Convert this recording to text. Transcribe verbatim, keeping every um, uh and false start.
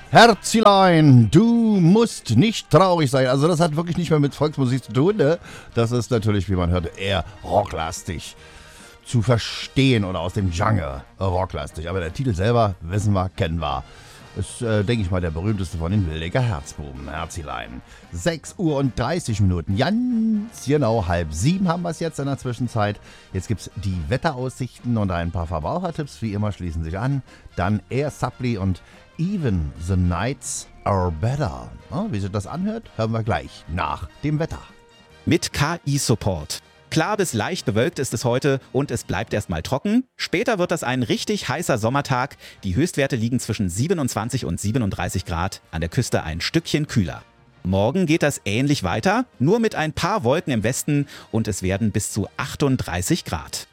Herzilein, du musst nicht traurig sein. Also das hat wirklich nicht mehr mit Volksmusik zu tun, ne? Das ist natürlich, wie man hört, eher rocklastig zu verstehen oder aus dem Genre rocklastig. Aber der Titel selber, wissen wir, kennen wir. Ist, äh, denke ich mal, der berühmteste von den Wildecker Herzbuben, Herzilein. sechs Uhr und dreißig Minuten, ganz genau halb sieben haben wir es jetzt in der Zwischenzeit. Jetzt gibt es die Wetteraussichten und ein paar Verbrauchertipps, wie immer, schließen sich an. Dann Air Supply und Even the Nights Are Better. Ja, wie sich das anhört, hören wir gleich nach dem Wetter. Mit K I-Support. Klar bis leicht bewölkt ist es heute und es bleibt erstmal trocken. Später wird das ein richtig heißer Sommertag. Die Höchstwerte liegen zwischen siebenundzwanzig und siebenunddreißig Grad, an der Küste ein Stückchen kühler. Morgen geht das ähnlich weiter, nur mit ein paar Wolken im Westen und es werden bis zu achtunddreißig Grad.